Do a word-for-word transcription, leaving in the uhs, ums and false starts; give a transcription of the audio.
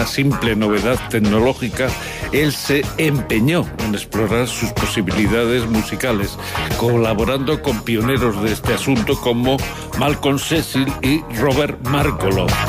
una simple novedad tecnológica, él se empeñó en explorar sus posibilidades musicales, colaborando con pioneros de este asunto como Malcolm Cecil y Robert Margolin.